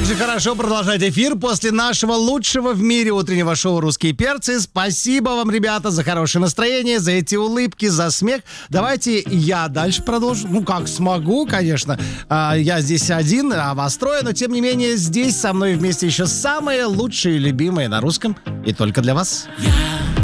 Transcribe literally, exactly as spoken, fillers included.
так же хорошо продолжать эфир после нашего лучшего в мире утреннего шоу «Русские перцы». Спасибо вам, ребята, за хорошее настроение, за эти улыбки, за смех. Давайте я дальше продолжу. Ну, как смогу, конечно. Я здесь один, а вас трое, но, тем не менее, здесь со мной вместе еще самые лучшие, любимые на русском. И только для вас. Я